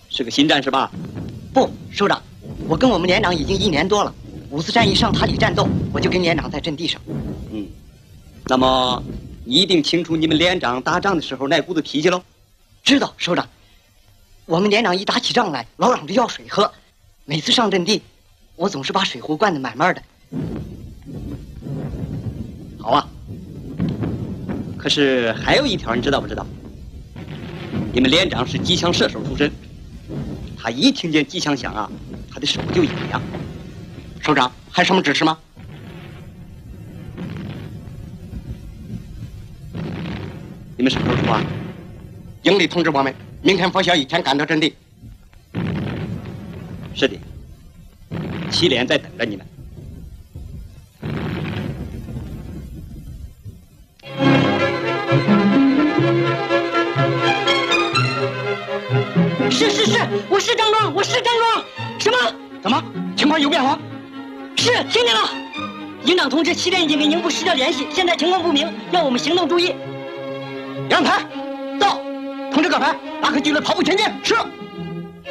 是个新战士吧？ 不，首长，我跟我们连长已经1年多了。五四战役上塔里战斗，我就跟连长在阵地上。 那么你一定清楚你们连长打仗的时候那股子脾气喽？ 知道，首长。我们连长一打起仗来，老嚷着要水喝。每次上阵地，我总是把水壶灌得满满的。 好啊。可是还有一条，你知道不知道？你们连长是机枪射手出身，他一听见机枪响啊，他的手就痒痒。 首长，还什么指示吗？ 你们什么时候出发？ 营里通知我们，明天拂晓以前赶到阵地。 是的，7连在等着你们。 是，我是张庄，我是张庄。什么？ 怎么？情况有变化？ 是，听见了。营长同志7连已经跟营部失掉联系，现在情况不明，要我们行动注意。 杨排，到，通知各排，拉开纪律，跑步前进。是。